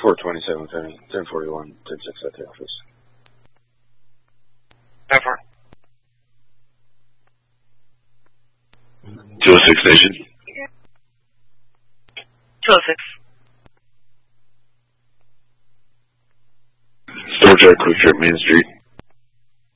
427 Penny, 1041, 106 at the office. 10-4. 206 Station. 206. Storage at Quick Trip Main Street.